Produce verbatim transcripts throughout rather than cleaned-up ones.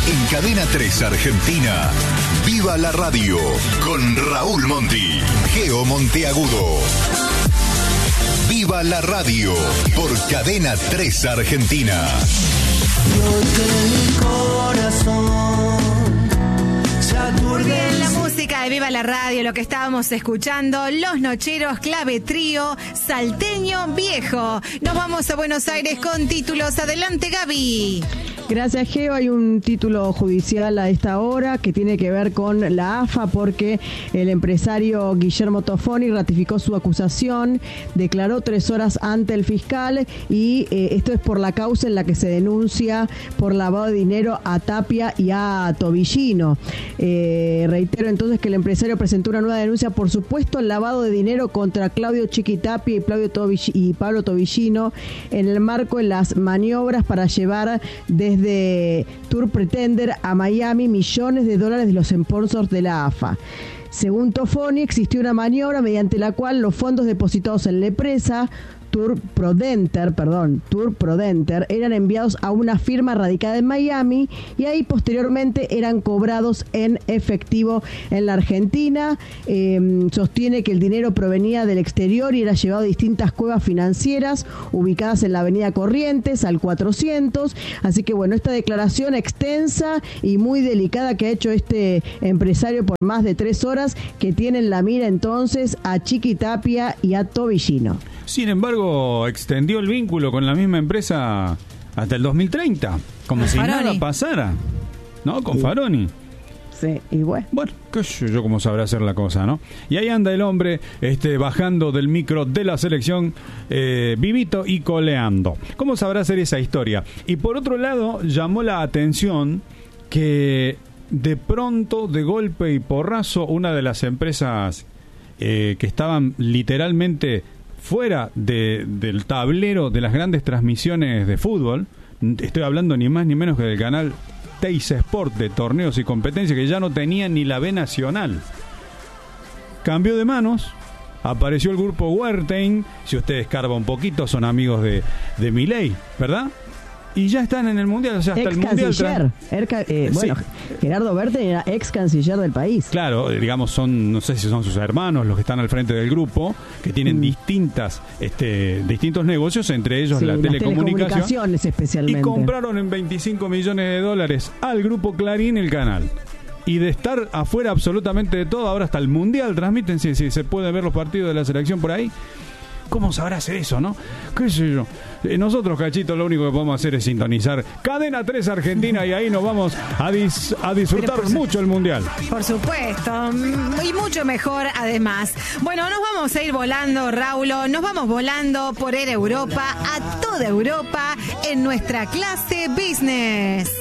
En Cadena tres Argentina, Viva la Radio, con Raúl Monti, Geo Monteagudo. Viva la Radio, por Cadena tres Argentina. Muy bien, la música de Viva la Radio, lo que estábamos escuchando, Los Nocheros, Clave Trío, Salteño Viejo. Nos vamos a Buenos Aires con títulos. Adelante, Gaby. Gracias, Geo. Hay un título judicial a esta hora que tiene que ver con la A F A porque el empresario Guillermo Tofoni ratificó su acusación, declaró tres horas ante el fiscal y eh, esto es por la causa en la que se denuncia por lavado de dinero a Tapia y a Tobillino. Eh, reitero entonces que el empresario presentó una nueva denuncia por supuesto lavado de dinero contra Claudio Chiqui Tapia y, Claudio Tobill- y Pablo Tobillino en el marco de las maniobras para llevar desde de Tour Pretender a Miami millones de dólares de los sponsors de la A F A. Según Tofoni, existió una maniobra mediante la cual los fondos depositados en la empresa Tour Prodenter, perdón, Tour Prodenter, eran enviados a una firma radicada en Miami y ahí posteriormente eran cobrados en efectivo en la Argentina. Eh, sostiene que el dinero provenía del exterior y era llevado a distintas cuevas financieras ubicadas en la avenida Corrientes, al cuatrocientos. Así que bueno, esta declaración extensa y muy delicada que ha hecho este empresario por más de tres horas, que tiene en la mira entonces a Chiqui Tapia y a Tobillino. Sin embargo, extendió el vínculo con la misma empresa hasta el dos mil treinta, como si Faroni. nada pasara, ¿no? Con Sí. Faroni. Sí, y bueno. Bueno, qué sé yo cómo sabrá hacer la cosa, ¿no? Y ahí anda el hombre este, bajando del micro de la selección, eh, vivito y coleando. ¿Cómo sabrá hacer esa historia? Y por otro lado, llamó la atención que de pronto, de golpe y porrazo, una de las empresas eh, que estaban literalmente fuera de, del tablero de las grandes transmisiones de fútbol, estoy hablando ni más ni menos que del canal Teis Sport de torneos y competencias, que ya no tenía ni la B Nacional. Cambió de manos, apareció el grupo Wertheim, si usted escarba un poquito, son amigos de, de Milei, ¿verdad? Y ya están en el Mundial, o sea, hasta Ex el Mundial... canciller. Erca, eh, Sí. Bueno, Gerardo Wertheim era ex canciller del país. Claro, digamos, son, no sé si son sus hermanos los que están al frente del grupo, que tienen Mm. distintas, este, distintos negocios, entre ellos Sí, la las telecomunicación. telecomunicaciones especialmente. Y compraron en veinticinco millones de dólares al grupo Clarín el canal. Y de estar afuera absolutamente de todo, ahora hasta el Mundial transmiten, si, si se pueden ver los partidos de la selección por ahí. ¿Cómo sabrá hacer eso, no? ¿Qué sé yo? Eh, nosotros, Cachito, lo único que podemos hacer es sintonizar Cadena tres Argentina y ahí nos vamos a, dis- a disfrutar Pero por mucho el Mundial. Por supuesto, y mucho mejor además. Bueno, nos vamos a ir volando, Raulo, nos vamos volando por Air Europa, a toda Europa, en nuestra clase business.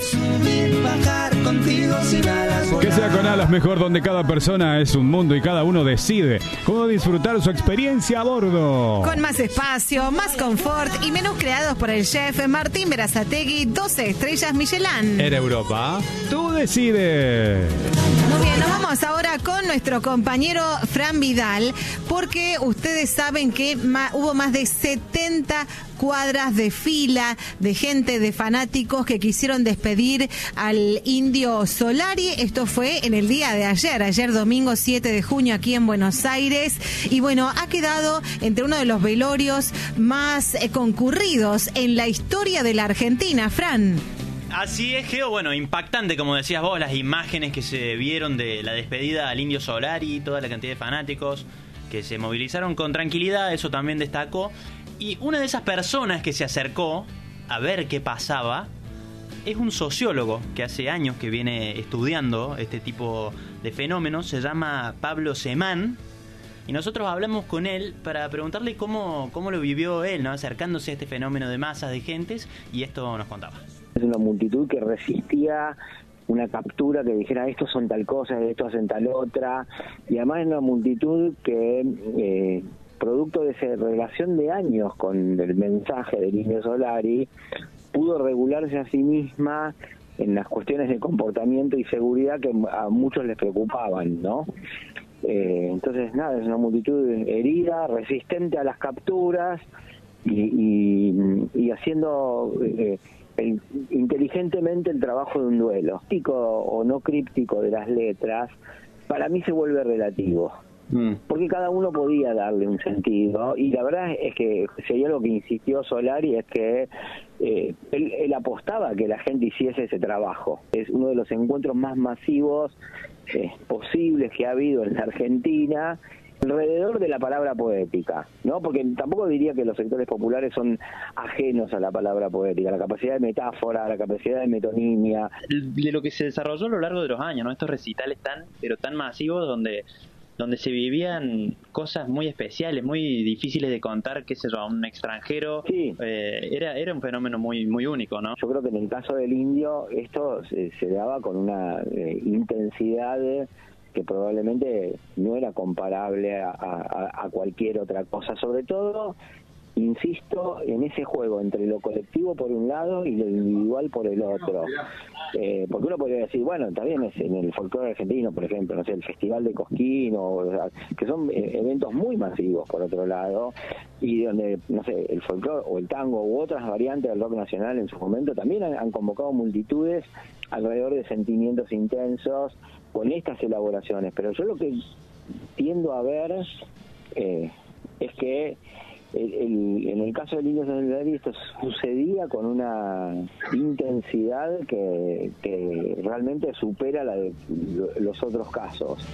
Que sea con alas mejor, donde cada persona es un mundo y cada uno decide cómo disfrutar su experiencia a bordo. Con más espacio, más confort y menús creados por el chef Martín Berazategui, doce estrellas Michelin. Air Europa, tú decides. Muy bien, nos vamos ahora con nuestro compañero Fran Vidal, porque ustedes saben que ma- hubo más de setenta cuadras de fila de gente, de fanáticos que quisieron despedir al Indio Solari. Esto fue en el día de ayer, ayer domingo siete de junio aquí en Buenos Aires. Y bueno, ha quedado entre uno de los velorios más eh, concurridos en la historia de la Argentina. Fran. Así es, Geo. Bueno, impactante, como decías vos, las imágenes que se vieron de la despedida al Indio Solari, toda la cantidad de fanáticos que se movilizaron con tranquilidad, eso también destacó. Y una de esas personas que se acercó a ver qué pasaba es un sociólogo que hace años que viene estudiando este tipo de fenómenos, se llama Pablo Semán. Y nosotros hablamos con él para preguntarle cómo, cómo lo vivió él, ¿no? Acercándose a este fenómeno de masas de gentes, y esto nos contaba. Es una multitud que resistía una captura que dijera estos son tal cosa, estos hacen tal otra, y además es una multitud que, eh, producto de esa relación de años con el mensaje del Indio Solari, pudo regularse a sí misma en las cuestiones de comportamiento y seguridad que a muchos les preocupaban, ¿no? Eh, entonces, nada, es una multitud herida, resistente a las capturas y, y, y haciendo... Eh, el, inteligentemente el trabajo de un duelo. Críptico o no críptico de las letras, para mí se vuelve relativo. Mm. Porque cada uno podía darle un sentido, y la verdad es que si hay algo que insistió Solari es que eh, él, él apostaba a que la gente hiciese ese trabajo. Es uno de los encuentros más masivos eh, posibles que ha habido en la Argentina alrededor de la palabra poética, ¿no? Porque tampoco diría que los sectores populares son ajenos a la palabra poética, la capacidad de metáfora, la capacidad de metonimia. De lo que se desarrolló a lo largo de los años, ¿no? Estos recitales tan, pero tan masivos donde donde se vivían cosas muy especiales, muy difíciles de contar, qué sé yo, a un extranjero. Sí. Eh, era era un fenómeno muy muy único, ¿no? Yo creo que en el caso del indio esto se, se daba con una eh, intensidad que probablemente no era comparable a, a, a cualquier otra cosa, sobre todo, insisto, en ese juego entre lo colectivo por un lado y lo individual por el otro. Eh, porque uno podría decir, bueno, también es en el folclore argentino, por ejemplo, no sé, el Festival de Cosquín, o, que son eh, eventos muy masivos, por otro lado, y donde, no sé, el folclore o el tango u otras variantes del rock nacional en su momento también han, han convocado multitudes alrededor de sentimientos intensos con estas elaboraciones. Pero yo lo que tiendo a ver eh, es que El, el, en el caso del Indio Solari esto sucedía con una intensidad que, que realmente supera la de los otros casos.